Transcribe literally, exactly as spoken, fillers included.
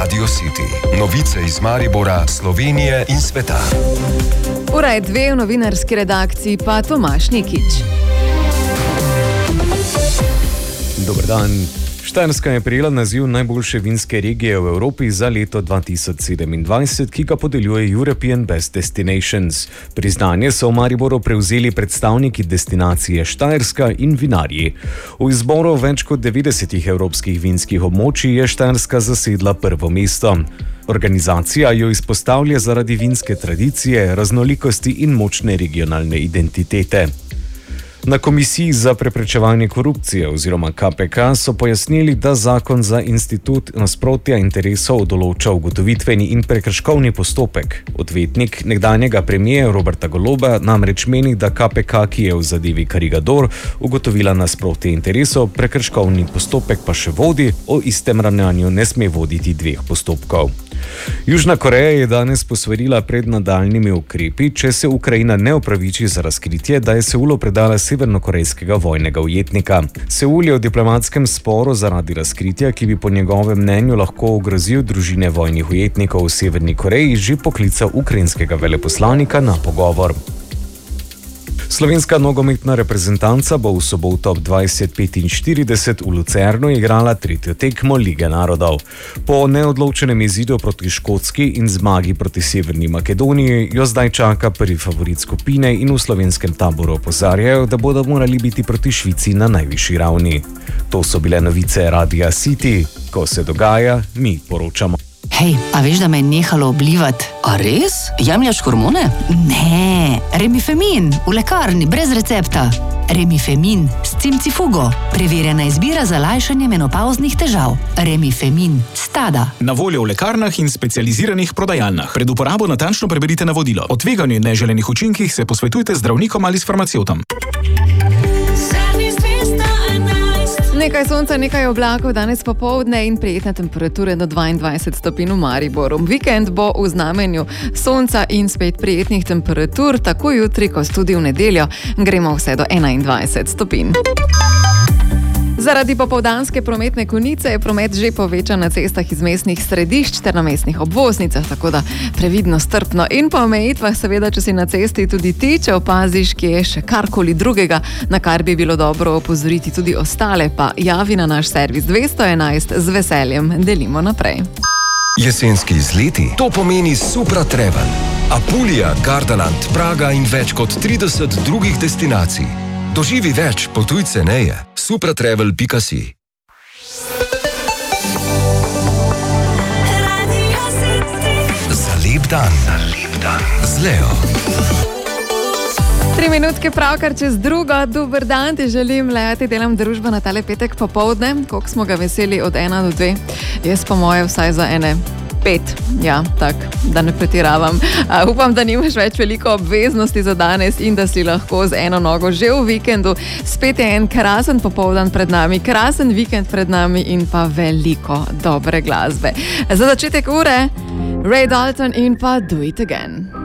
Radio City. Novice iz Maribora, Slovenije in sveta. Ura je dve, v novinarski redakciji pa Tomaž Nikič. Dober dan. Štajerska je prejela naziv najboljše vinske regije v Evropi za leto dva tisoč sedemindvajset, ki ga podeljuje European Best Destinations. Priznanje so v Mariboru prevzeli predstavniki destinacije Štajerska in vinarji. V izboru več kot devetdesetih evropskih vinskih območij je Štajerska zasedla prvo mesto. Organizacija jo izpostavlja zaradi vinske tradicije, raznolikosti in močne regionalne identitete. Na Komisiji za preprečevanje korupcije oziroma K P K so pojasnili, da zakon za institut nasprotja interesov določa ugotovitveni in prekrškovni postopek. Odvetnik nekdanjega premierja Roberta Goloba namreč meni, da K P K, ki je v zadevi Karigador ugotovila nasprotje interesov, prekrškovni postopek pa še vodi, o istem ravnanju ne sme voditi dveh postopkov. Južna Koreja je danes posvarila pred nadaljnjimi ukrepi, če se Ukrajina ne opraviči za razkritje, da je Seulu predala severnokorejskega vojnega ujetnika. Seul je v diplomatskem sporu zaradi razkritja, ki bi po njegovem mnenju lahko ogrozil družine vojnih ujetnikov v Severni Koreji, že poklical ukrajinskega veleposlanika na pogovor. Slovenska nogometna reprezentanca bo v soboto ob dvajset petinštirideset v Lucernu igrala tretjo tekmo Lige narodov. Po neodločenem izidu proti Škotski in zmagi proti Severni Makedoniji jo zdaj čaka prvi favorit skupine in v slovenskem taboru opozarjajo, da bodo morali biti proti Švici na najvišji ravni. To so bile novice Radia City. Ko se dogaja, mi poročamo. Hej, a veš, da me je nehalo oblivati? A res? Jemljaš hormone? Ne, Remifemin, v lekarni, brez recepta. Remifemin s cimcifugo. Preverjena izbira za lajšanje menopavznih težav. Remifemin, Stada. Na voljo v lekarnah in specializiranih prodajalnah. Pred uporabo natančno preberite navodilo. O tveganju in neželenih učinkih se posvetujte z zdravnikom ali s farmacevtom. Nekaj sonca, nekaj oblakov, danes popoldne in prijetne temperature do dvaindvajset stopinj v Mariboru. Vikend bo v znamenju sonca in spet prijetnih temperatur, tako jutri, kot tudi v nedeljo, gremo vse do enaindvajset stopinj. Zaradi popoldanske prometne konice je promet že povečan na cestah iz mestnih središč ter na mestnih obvoznicah, tako da previdno, strpno in po omejitvah, seveda, če si na cesti tudi ti, če opaziš, kje je še karkoli drugega, na kar bi bilo dobro opozoriti tudi ostale, pa javi na naš servis dvesto enajst, z veseljem delimo naprej. Jesenski izleti, to pomeni Supra Travel. Apulija, Gardaland, Praga in več kot trideset drugih destinacij. Doživi več, potuj ceneje. supratravel pika si. Za lep dan. Za lep dan. Z Leo. Tri minutke pravkar čez drugo. Dober dan, ti želim, Lea, ti delam družbo na tale petek popoldne. Koliko smo ga veseli od ena do dve? Jaz po moje vsaj za ene pet. Ja, tak, da ne pretiravam. Uh, upam, da nimaš več veliko obveznosti za danes in da si lahko z eno nogo že v vikendu. Spet je en krasen popoldan pred nami, krasen vikend pred nami in pa veliko dobre glasbe. Za začetek ure, Ray Dalton in pa Do It Again.